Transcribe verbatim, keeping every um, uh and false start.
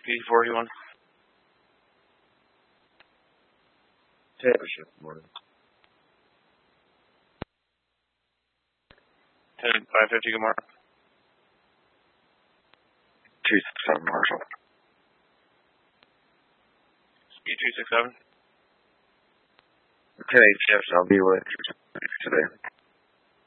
P forty-one. Championship morning. ten five fifty, good morning. two six seven, Marshall. Speed two six seven. ten eight shifts, I'll be with you today.